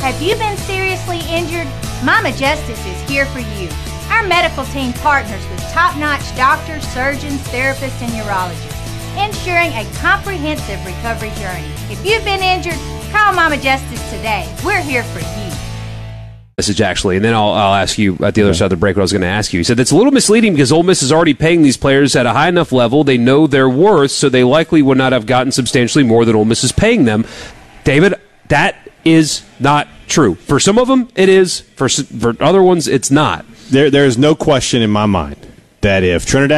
Have you been seriously injured? Mama Justice is here for you. Our medical team partners with top-notch doctors, surgeons, therapists, and urologists, ensuring a comprehensive recovery journey. If you've been injured, call Mama Justice today. We're here for you. Message actually, and then I'll ask you at the other side of the break what I was going to ask you. He said that's a little misleading because Ole Miss is already paying these players at a high enough level. They know their worth, so they likely would not have gotten substantially more than Ole Miss is paying them. David, that is not true. For some of them, it is. For other ones, it's not. There is no question in my mind that if Trinidad